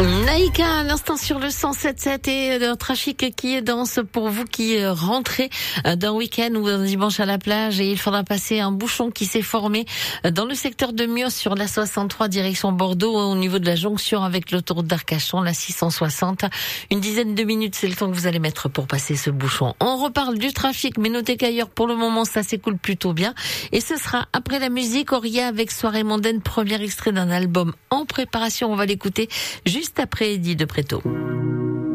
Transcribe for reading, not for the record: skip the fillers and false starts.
Naïka, à l'instant sur le 107.7 et le trafic qui est dense pour vous qui rentrez d'un week-end ou d'un dimanche à la plage, et il faudra passer un bouchon qui s'est formé dans le secteur de Mios sur la 63 direction Bordeaux au niveau de la jonction avec l'autoroute d'Arcachon, la 660. Une dizaine de minutes, c'est le temps que vous allez mettre pour passer ce bouchon. On reparle du trafic, mais notez qu'ailleurs pour le moment ça s'écoule plutôt bien, et ce sera après la musique Auria avec Soirée mondaine, premier extrait d'un album en préparation. On va l'écouter juste après Eddie de Préto.